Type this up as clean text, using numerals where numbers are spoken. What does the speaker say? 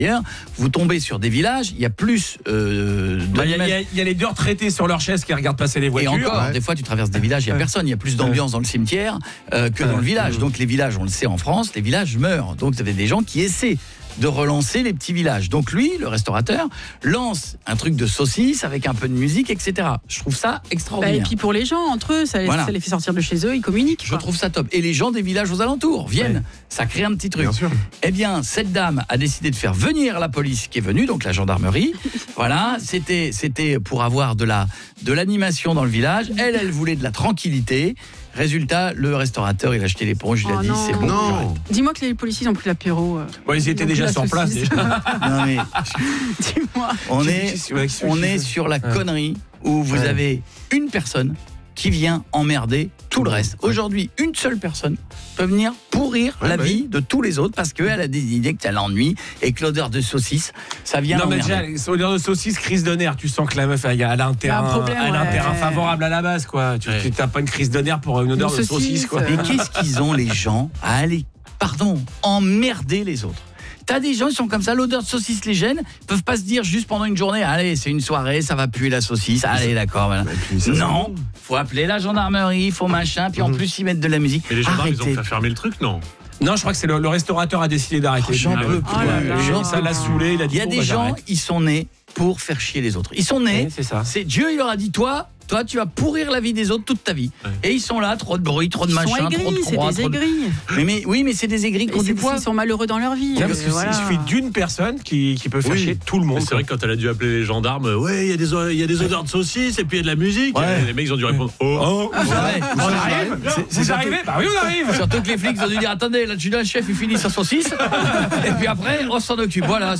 vous tombez sur des villages, il y a plus il y a les deux retraités sur leur chaise qui regardent passer les voitures. Et encore, des fois tu traverses des villages, il n'y a personne, il y a plus d'ambiance dans le cimetière que dans le village. Donc les villages, on le sait en France, les villages meurent. Donc vous avez des gens qui essaient de relancer les petits villages. Donc lui, le restaurateur, lance un truc de saucisse avec un peu de musique, etc. Je trouve ça extraordinaire. Et puis pour les gens, entre eux, ça les fait sortir de chez eux, ils communiquent. Je trouve ça top. Et les gens des villages aux alentours viennent. Ça crée un petit truc. Bien sûr. Eh bien, cette dame a décidé de faire venir la police qui est venue, donc la gendarmerie. Voilà, c'était pour avoir de l'animation dans le village. Elle voulait de la tranquillité. Résultat, le restaurateur, il a jeté l'éponge, il a dit non. c'est bon. Non. Dis-moi que les policiers ont pris l'apéro. Ils étaient déjà sur place. Non mais Dis-moi. on est sur la connerie où vous avez une personne qui vient emmerder tout le reste. Aujourd'hui, une seule personne peut venir pourrir la vie de tous les autres parce qu'elle a des idées, que ça l'ennuie et que l'odeur de saucisse, ça vient emmerder. Non mais déjà, l'odeur de saucisse, crise de nerfs. Tu sens que la meuf, elle a un terrain, favorable à la base, quoi. Tu n'as pas une crise de nerfs pour une odeur de saucisse, quoi. Et qu'est-ce qu'ils ont les gens à aller, emmerder les autres? T'as des gens qui sont comme ça, l'odeur de saucisse les gêne, ils peuvent pas se dire juste pendant une journée, allez, c'est une soirée, ça va puer la saucisse, allez, d'accord, voilà. Non, faut appeler la gendarmerie, faut machin, puis en plus ils mettent de la musique. Et les gendarmes, arrêtez. ils ont fait fermer le truc, non? Non, je crois que c'est le restaurateur a décidé d'arrêter. J'en peux plus. Ça l'a saoulé, il a dit. Il y a des gens, ils sont nés pour faire chier les autres. Ils sont nés, c'est ça. C'est Dieu, il leur a dit, toi, tu vas pourrir la vie des autres toute ta vie. Et ils sont là, trop de bruit, trop de machin, trop de croix. C'est des aigris. Mais c'est des aigris qui ont du poids. Ils sont malheureux dans leur vie. Parce qu'il suffit d'une personne qui peut faire chier tout le monde. C'est vrai que quand elle a dû appeler les gendarmes, il y a des odeurs de saucisse et puis il y a de la musique. Ouais. Les mecs, ils ont dû répondre vous arrive. Vous arrivez? Bah oui, on arrive. Surtout que les flics ont dû dire, attendez, là, le chef, il finit sa saucisse. Et puis après, on s'en occupe. Voilà.